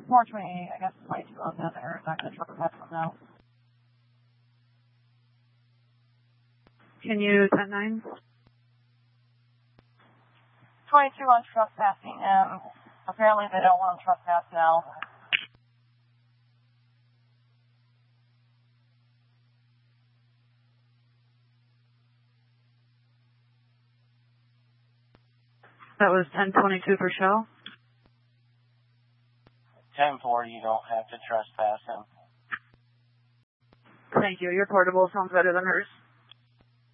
428, I guess it's 22 on down there. Not going to trespass them now. Can you 10-9? 22 on trespassing, and apparently they don't want to trespass now. That was 1022 for show. 10-4, you don't have to trespass him. Thank you. Your portable sounds better than hers.